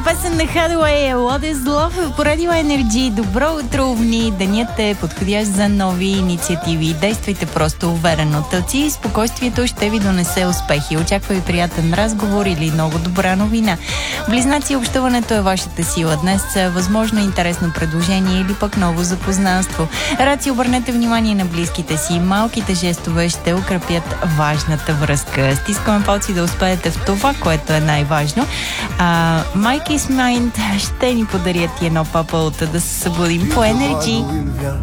песен на Hathaway, What is Love по Радио Енерджи. Добро утро, овни! Денят е подходящ за нови инициативи. Действайте просто уверено. Тълци и спокойствието ще ви донесе успехи. Очаква ви приятен разговор или много добра новина. Близнаци, общуването е вашата сила. Днес възможно интересно предложение или пък ново запознанство. Раци, обърнете внимание на близките си. Малките жестове ще укрепят важната връзка. Стискаме палци да успеете в това, което е най-важно. Майки с Майнд ще ни подарят и едно папълта да се събудим по Енерджи.